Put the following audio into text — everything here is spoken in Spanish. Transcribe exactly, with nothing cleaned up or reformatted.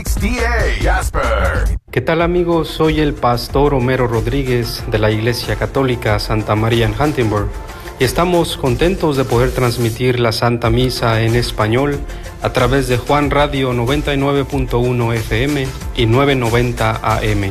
D A Jasper. ¿Qué tal, amigos? Soy el pastor Homero Rodríguez de la Iglesia Católica Santa María en Huntingburg y estamos contentos de poder transmitir la Santa Misa en español a través de Juan Radio noventa y nueve punto uno F M y novecientos noventa A M.